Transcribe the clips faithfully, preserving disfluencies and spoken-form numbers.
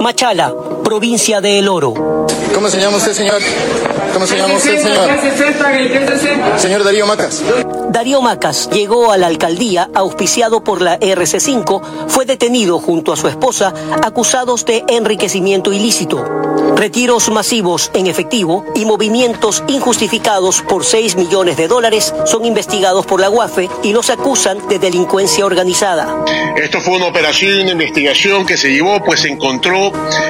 Machala, provincia de El Oro. ¿Cómo se llama usted, señor? ¿Cómo se llama usted, señor? Señor Darío Macas. Darío Macas llegó a la alcaldía auspiciado por la R C cinco, fue detenido junto a su esposa acusados de enriquecimiento ilícito, retiros masivos en efectivo y movimientos injustificados por seis millones de dólares son investigados por la UAFE y los acusan de delincuencia organizada. Esto fue una operación, una investigación que se llevó, pues se encontró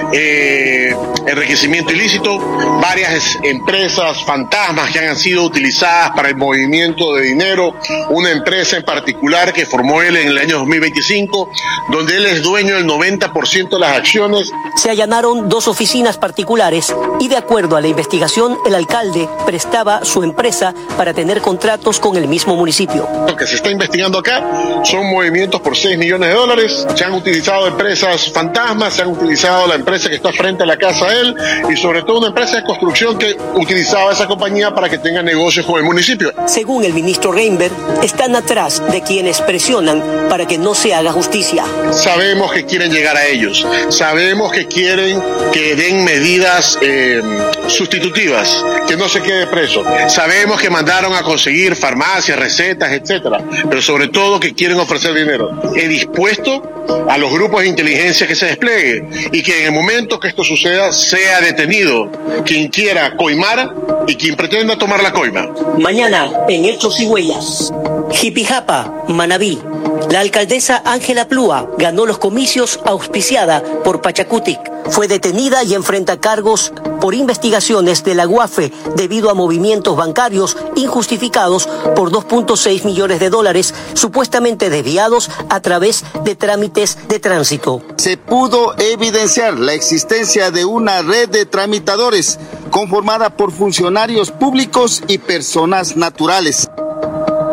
eh, enriquecimiento ilícito, varias empresas fantasmas que han sido utilizadas para el movimiento de dinero, una empresa en particular que formó él en el año dos mil veinticinco, donde él es dueño del noventa por ciento de las acciones. Se allanaron dos oficinas particulares y de acuerdo a la investigación, el alcalde prestaba su empresa para tener contratos con el mismo municipio. Lo que se está investigando acá son movimientos por seis millones de dólares, se han utilizado empresas fantasmas, se han utilizado la empresa que está frente a la casa de él y sobre todo una empresa de construcción que utilizaba esa compañía para que tenga negocios con el municipio. Según el ministro Reinberg, están atrás de quienes presionan para que no se haga justicia. Sabemos que quieren llegar a ellos, sabemos que quieren que den medidas eh, sustitutivas, que no se quede preso. Sabemos que mandaron a conseguir farmacias, recetas, etcétera, pero sobre todo que quieren ofrecer dinero. He dispuesto a los grupos de inteligencia que se desplieguen y que en el momento que esto suceda sea detenido quien quiera coimar y quien pretenda tomar la coima. Mañana en Hechos y Huellas, Jipijapa, Manabí. La alcaldesa Ángela Plúa ganó los comicios auspiciada por Pachacutic. Fue detenida y enfrenta cargos por investigaciones de la UAFE debido a movimientos bancarios injustificados por dos punto seis millones de dólares supuestamente desviados a través de trámites de tránsito. Se pudo evidenciar la existencia de una red de tramitadores conformada por funcionarios públicos y personas naturales.